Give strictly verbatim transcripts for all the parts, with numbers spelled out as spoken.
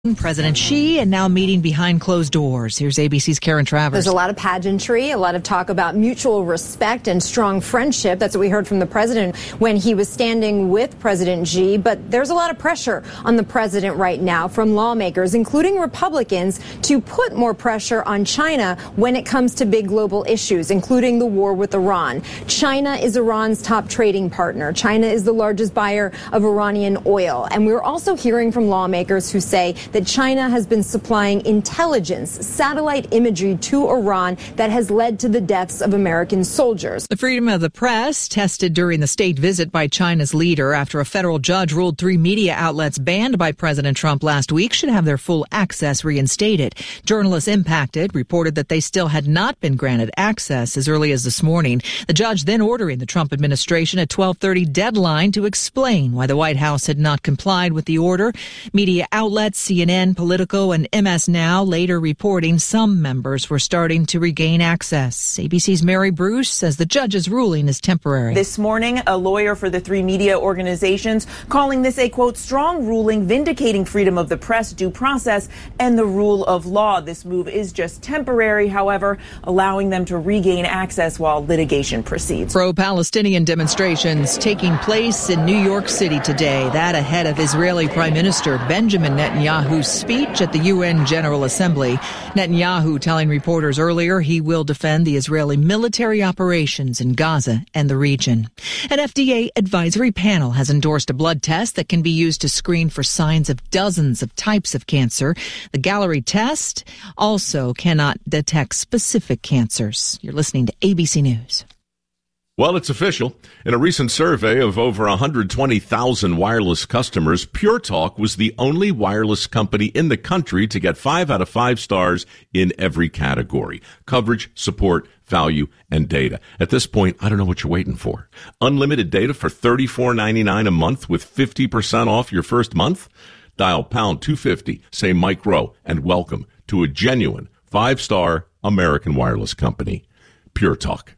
President Xi, and now meeting behind closed doors. Here's A B C's Karen Travers. There's a lot of pageantry, a lot of talk about mutual respect and strong friendship. That's what we heard from the president when he was standing with President Xi. But there's a lot of pressure on the president right now from lawmakers, including Republicans, to put more pressure on China when it comes to big global issues, including the war with Iran. China is Iran's top trading partner. China is the largest buyer of Iranian oil. And we're also hearing from lawmakers who say that China has been supplying intelligence, satellite imagery to Iran that has led to the deaths of American soldiers. The freedom of the press tested during the state visit by China's leader after a federal judge ruled three media outlets banned by President Trump last week should have their full access reinstated. Journalists impacted reported that they still had not been granted access as early as this morning. The judge then ordering the Trump administration a twelve thirty deadline to explain why the White House had not complied with the order. Media outlets, C N N, Politico, and M S Now later reporting some members were starting to regain access. A B C's Mary Bruce says the judge's ruling is temporary. This morning, a lawyer for the three media organizations calling this a, quote, strong ruling vindicating freedom of the press, due process, and the rule of law. This move is just temporary, however, allowing them to regain access while litigation proceeds. Pro-Palestinian demonstrations taking place in New York City today. That ahead of Israeli Prime Minister Benjamin Netanyahu's speech at the U N General Assembly. Netanyahu telling reporters earlier he will defend the Israeli military operations in Gaza and the region. An F D A advisory panel has endorsed a blood test that can be used to screen for signs of dozens of types of cancer. The Galleri test also cannot detect specific cancers. You're listening to A B C News. Well, it's official. In a recent survey of over one hundred twenty thousand wireless customers, Pure Talk was the only wireless company in the country to get five out of five stars in every category: coverage, support, value, and data. At this point, I don't know what you're waiting for. Unlimited data for thirty-four ninety-nine a month with fifty percent off your first month? Dial pound two fifty, say Mike Rowe, and welcome to a genuine five-star American wireless company. Pure Talk.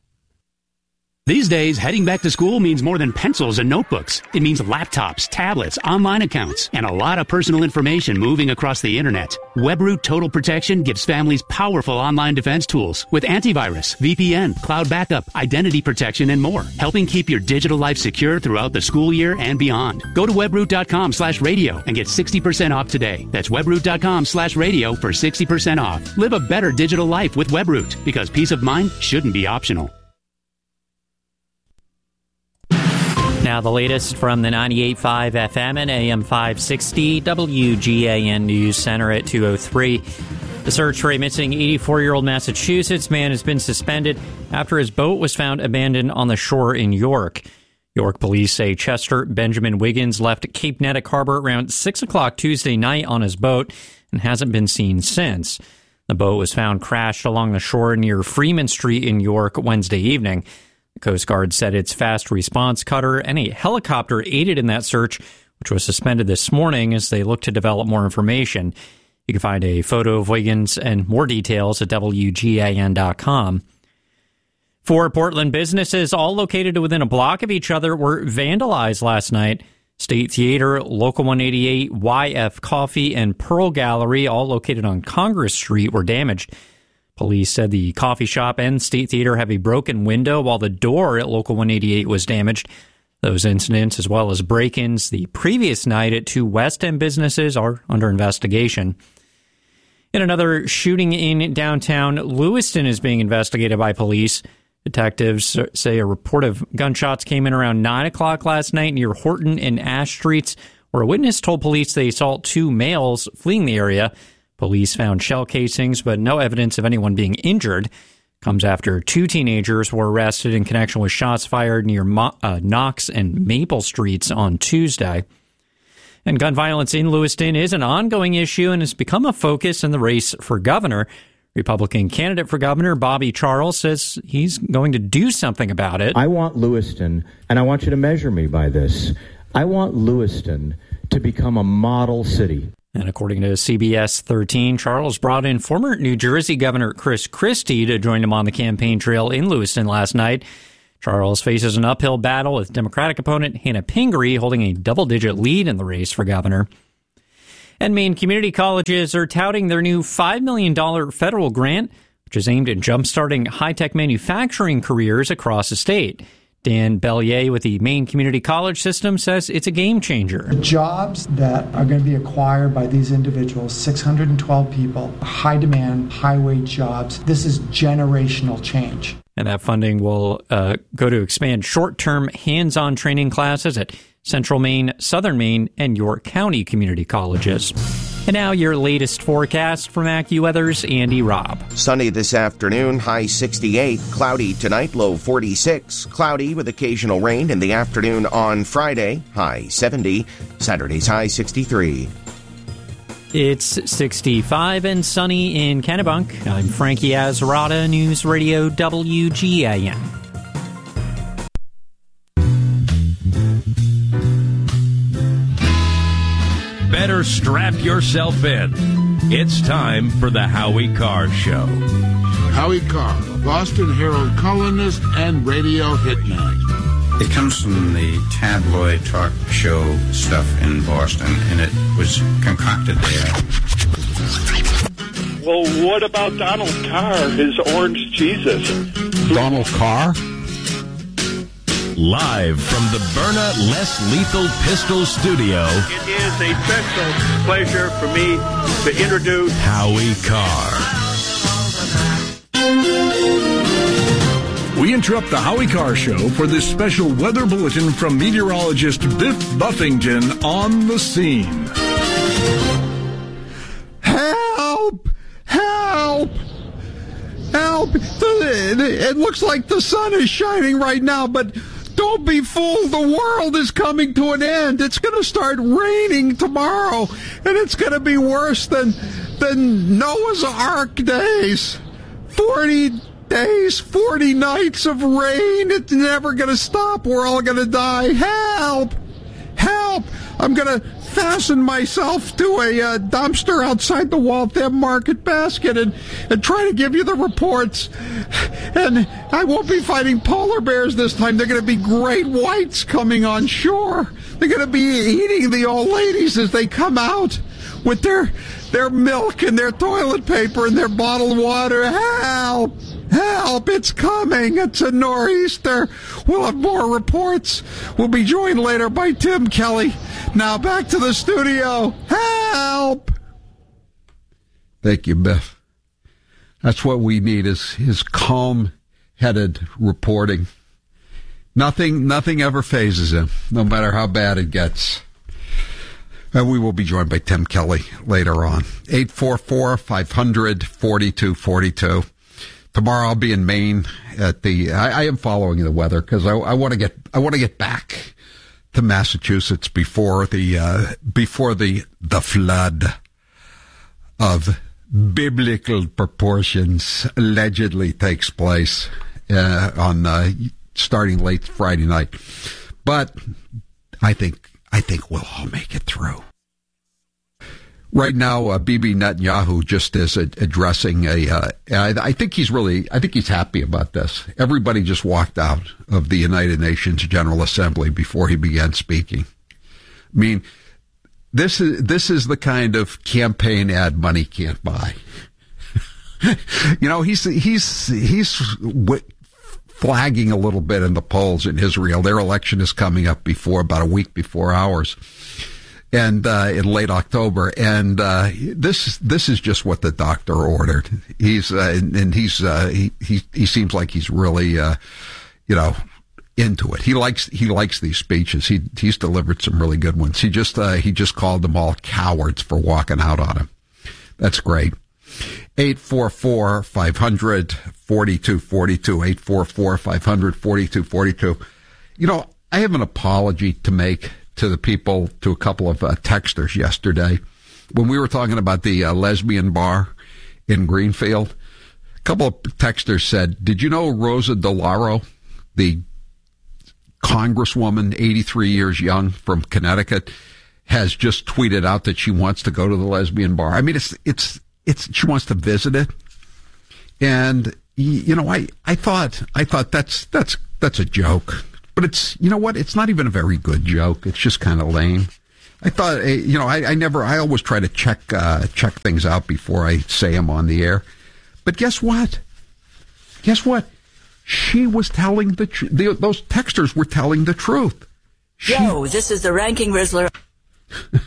These days, heading back to school means more than pencils and notebooks. It means laptops, tablets, online accounts, and a lot of personal information moving across the internet. WebRoot Total Protection gives families powerful online defense tools with antivirus, V P N, cloud backup, identity protection, and more, helping keep your digital life secure throughout the school year and beyond. Go to webroot.com slash radio and get sixty percent off today. That's webroot.com slash radio for sixty percent off. Live a better digital life with WebRoot, because peace of mind shouldn't be optional. Now the latest from the ninety-eight point five F M and A M five sixty W G A N News Center at two oh three. The search for a missing eighty-four-year-old Massachusetts man has been suspended after his boat was found abandoned on the shore in York. York police say Chester Benjamin Wiggins left Cape Nettic Harbor around six o'clock Tuesday night on his boat and hasn't been seen since. The boat was found crashed along the shore near Freeman Street in York Wednesday evening. The Coast Guard said its fast response cutter and a helicopter aided in that search, which was suspended this morning as they look to develop more information. You can find a photo of Wiggins and more details at W G A N dot com. Four Portland businesses, all located within a block of each other, were vandalized last night. State Theater, Local one eighty-eight, Y F Coffee, and Pearl Gallery, all located on Congress Street, were damaged. Police said the coffee shop and State Theater have a broken window, while the door at Local one eighty-eight was damaged. Those incidents, as well as break-ins the previous night at two West End businesses, are under investigation. In another shooting in downtown Lewiston is being investigated by police. Detectives say a report of gunshots came in around nine o'clock last night near Horton and Ash Streets, where a witness told police they saw two males fleeing the area. Police found shell casings, but no evidence of anyone being injured. Comes after two teenagers were arrested in connection with shots fired near Mo- uh, Knox and Maple Streets on Tuesday. And gun violence in Lewiston is an ongoing issue and has become a focus in the race for governor. Republican candidate for governor Bobby Charles says he's going to do something about it. I want Lewiston, and I want you to measure me by this, I want Lewiston to become a model city. And according to C B S thirteen, Charles brought in former New Jersey Governor Chris Christie to join him on the campaign trail in Lewiston last night. Charles faces an uphill battle with Democratic opponent Hannah Pingree holding a double-digit lead in the race for governor. And Maine community colleges are touting their new five million dollars federal grant, which is aimed at jumpstarting high-tech manufacturing careers across the state. Dan Bellier with the Maine Community College System says it's a game changer. The jobs that are going to be acquired by these individuals, six hundred twelve people, high demand, high wage jobs. This is generational change. And that funding will uh, go to expand short-term hands-on training classes at Central Maine, Southern Maine, and York County community colleges. And now your latest forecast from AccuWeather's Andy Robb. Sunny this afternoon, high sixty-eight. Cloudy tonight, low forty-six. Cloudy with occasional rain in the afternoon on Friday, high seventy. Saturday's high sixty-three. It's sixty-five and sunny in Kennebunk. I'm Frankie Azarada, News Radio W G A N. Better strap yourself in. It's time for the Howie Carr Show. Howie Carr, Boston Herald columnist and radio hitman. It comes from the tabloid talk show stuff in Boston, and it was concocted there. Well, what about Donald Carr, his orange Jesus? Donald Carr? Live from the Byrna Less Lethal Pistol Studio. It is a special pleasure for me to introduce Howie Carr. We interrupt the Howie Carr Show for this special weather bulletin from meteorologist Biff Buffington on the scene. Help! Help! Help! It looks like the sun is shining right now, but don't be fooled. The world is coming to an end. It's going to start raining tomorrow, and it's going to be worse than, than Noah's Ark days. Forty days, forty nights of rain. It's never going to stop. We're all going to die. Help! Help! I'm going to fasten myself to a uh, dumpster outside the Waltham Market basket and, and try to give you the reports. And I won't be fighting polar bears this time. They're going to be great whites coming on shore. They're going to be eating the old ladies as they come out with their their milk and their toilet paper and their bottled water. Help! Help! It's coming. It's a nor'easter. We'll have more reports. We'll be joined later by Tim Kelly. Now back to the studio. Help! Thank you, Biff. That's what we need is, is calm-headed reporting. Nothing, nothing ever phases him, no matter how bad it gets. And we will be joined by Tim Kelly later on. eight four four, five hundred, forty-two forty-two. Tomorrow I'll be in Maine at the. I, I am following the weather because I, I want to get. I want to get back to Massachusetts before the uh, before the the flood of biblical proportions allegedly takes place uh, on uh, starting late Friday night. But I think I think we'll all make it through. Right now, uh, Bibi Netanyahu just is a, addressing a. Uh, I, I think he's really. I think he's happy about this. Everybody just walked out of the United Nations General Assembly before he began speaking. I mean, this is this is the kind of campaign ad money can't buy. You know, he's he's he's w- flagging a little bit in the polls in Israel. Their election is coming up before about a week before ours. And uh, in late October, and uh, this this is just what the doctor ordered. He's uh, and, and he's uh, he, he he seems like he's really uh, you know into it. He likes he likes these speeches. He he's delivered some really good ones. He just uh, he just called them all cowards for walking out on him. That's great. Eight four four five hundred forty two forty two. Eight four four five hundred forty two forty two. You know, I have an apology to make to the people, to a couple of uh, texters yesterday. When we were talking about the uh, lesbian bar in Greenfield, a couple of texters said, did you know Rosa DeLauro, the congresswoman, eighty-three years young from Connecticut, has just tweeted out that she wants to go to the lesbian bar? I mean, it's, it's, it's, she wants to visit it. And, you know, I, I thought, I thought that's, that's, that's a joke. But it's, you know what? It's not even a very good joke. It's just kind of lame. I thought, you know, I, I never, I always try to check uh, check things out before I say them on the air. But guess what? Guess what? She was telling the truth. Those texters were telling the truth. She- Yo, this is the Ranking Rizzler.